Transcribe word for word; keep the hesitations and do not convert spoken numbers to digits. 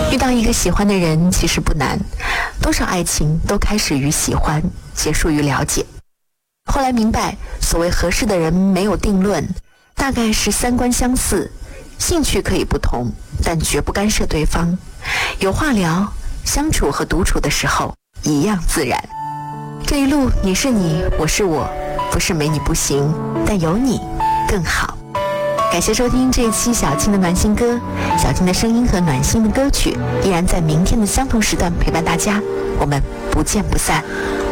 遇到一个喜欢的人其实不难，多少爱情都开始于喜欢，结束于了解。后来明白，所谓合适的人没有定论，大概是三观相似，兴趣可以不同，但绝不干涉对方。有话聊，相处和独处的时候一样自然。这一路你是你，我是我，不是没你不行，但有你更好。感谢收听这一期小青的暖心歌，小青的声音和暖心的歌曲依然在明天的相同时段陪伴大家，我们不见不散。